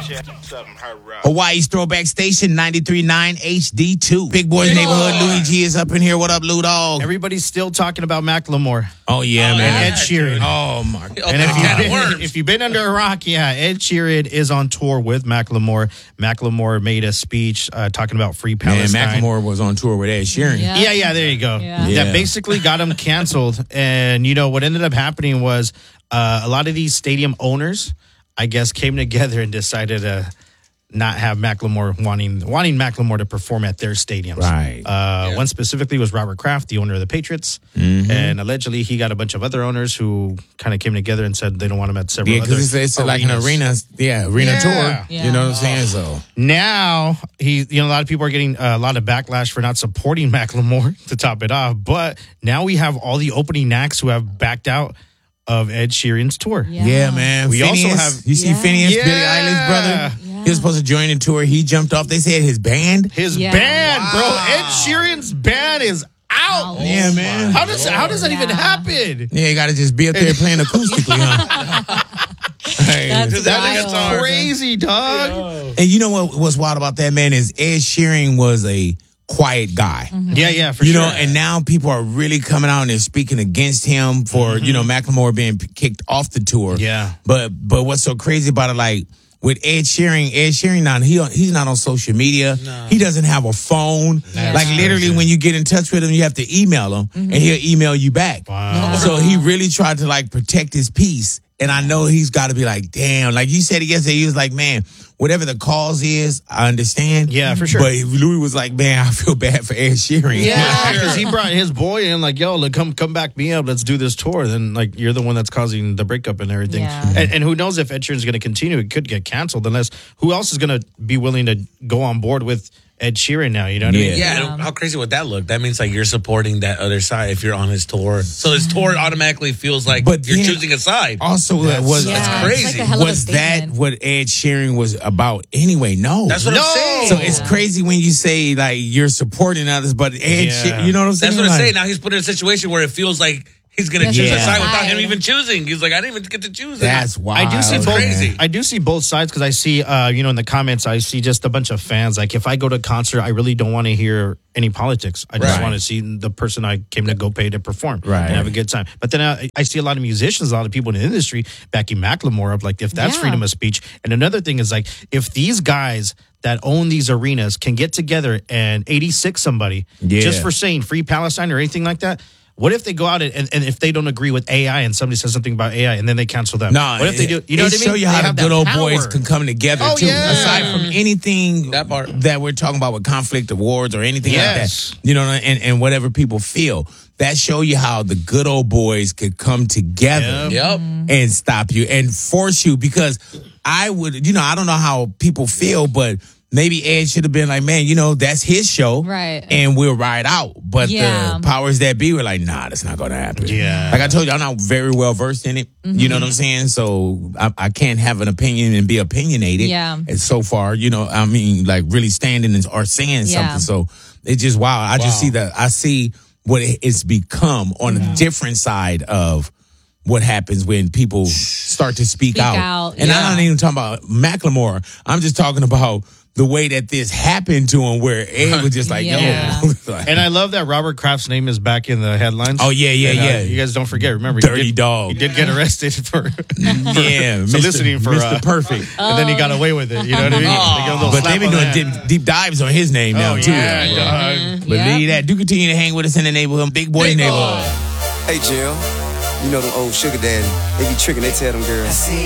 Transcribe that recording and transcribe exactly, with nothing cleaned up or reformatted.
Hawaii's Throwback Station, ninety-three point nine H D two. Big Boy's Neighborhood. Louis G is up in here. What up, Lou Dog? Everybody's still talking about Macklemore. Oh, yeah, oh, man. And Ed Sheeran. Oh, my God. And if you've, been, if you've been under a rock, yeah, Ed Sheeran is on tour with Macklemore. Macklemore made a speech uh, talking about Free Palestine. Man, Macklemore was on tour with Ed Sheeran. Yeah, yeah, yeah there you go. Yeah. Yeah. That basically got him canceled. And, you know, what ended up happening was uh, a lot of these stadium owners, I guess, came together and decided to not have Macklemore wanting wanting Macklemore to perform at their stadiums. Right. Uh, Yeah. One specifically was Robert Kraft, the owner of the Patriots. Mm-hmm. And allegedly he got a bunch of other owners who kind of came together and said they don't want him at several Yeah, other because it's, it's like an arenas. arena, yeah, arena Yeah. tour. Yeah. You know what I'm saying? So Now, he, you know, a lot of people are getting uh, a lot of backlash for not supporting Macklemore to top it off. But now we have all the opening acts who have backed out of Ed Sheeran's tour. Yeah. yeah, man. We also Phineas, have- you see Yeah. Phineas, Yeah. Billie Eilish's brother. Yeah. He was supposed to join the tour. He jumped off. They said his band. His Yeah. band, Wow. bro. Ed Sheeran's band is out. Oh, Yeah, man. How does how does that even Yeah. happen? Yeah, you got to just be up there playing acoustically, huh? Hey. That's That is wild. crazy, dog. And you know what? What's wild about that, man, is Ed Sheeran was a quiet guy. Yeah, yeah, for You sure. know, and now people are really coming out and they're speaking against him for, you know, Macklemore being p- kicked off the tour. Yeah. But but what's so crazy about it, like with Ed Sheeran, Ed Sheeran now he he's not on social media. He doesn't have a phone. Yeah. Like literally, when you get in touch with him, you have to email him, and he'll email you back. Wow. So he really tried to like protect his peace. And I know he's got to be like, damn. Like you said it yesterday, he was like, man, whatever the cause is, I understand. Yeah, for sure. But Louis was like, man, I feel bad for Ed Sheeran. Yeah, because he brought his boy in, like, yo, look, come come back me up. Let's do this tour. Then, like, you're the one that's causing the breakup and everything. Yeah. And, and who knows if Ed Sheeran's going to continue? It could get canceled unless who else is going to be willing to go on board with Ed Sheeran now? You know what I Yeah. mean? Yeah, and how crazy would that look? That means like you're supporting that other side if you're on his tour. So his tour automatically feels like But you're then- choosing a side. Also, uh, was Yeah, That's it's crazy. like a hell of a was that statement. what Ed Sheeran was about anyway? No. That's what No. I'm saying. So it's crazy when you say like you're supporting others, but Ed, Yeah. Sheeran, you know what I'm saying? That's what I'm Like, saying. Now he's put in a situation where it feels like he's going to Yes, choose yeah. a side without him Side. even choosing. He's like, I didn't even get to choose. it. That's wild. I do see That's both. crazy. I do see both sides because I see, uh, you know, in the comments, I see just a bunch of fans. Like, if I go to a concert, I really don't want to hear any politics. I just Right. want to see the person I came to go pay to perform Right. and have a good time. But then I, I see a lot of musicians, a lot of people in the industry backing Macklemore up. Like, if that's Yeah. freedom of speech. And another thing is like, if these guys that own these arenas can get together and eighty-six somebody Yeah. just for saying free Palestine or anything like that. What if they go out and, and, and if they don't agree with A I and somebody says something about A I and then they cancel them? No, what if they do? You know it what I mean? show you They how the have good that old power. boys can come together Oh, too. yeah. Aside from anything That part. that we're talking about with conflict awards or anything Yes. like that, you know, and, and whatever people feel, that show you how the good old boys could come together Yep. and stop you and force you. Because I would, you know, I don't know how people feel, but maybe Ed should have been like, man, you know, that's his show. Right. And we'll ride out. But Yeah. the powers that be were like, nah, that's not going to happen. Yeah. Like I told you, I'm not very well versed in it. You know what I'm saying? So I, I can't have an opinion and be opinionated. Yeah. And so far, you know, I mean, like really standing and, or saying Yeah. something. So it's just wild. I just Wow. see that. I see what it- it's become on a different side of what happens when people start to speak, Speak out. out, And yeah. I'm not even talking about Macklemore. I'm just talking about the way that this happened to him, where Ed was just like, Yeah. yo. Like, And I love that Robert Kraft's name is back in the headlines. Oh, yeah, yeah, And, uh, yeah. You guys don't forget. Remember, Dirty he did, dog. He did get arrested for, yeah, for soliciting for Mister uh, Perfect. and then he got away with it. You know what I mean? They give him a little But slap they've been on doing the deep, hand. deep dives on his name now, Oh, too. yeah, bro. dog. Believe that. Do continue to hang with us in the neighborhood. Big boy neighborhood. Hey, Jill. You know them old sugar daddy. They be tricking, they tell them girls.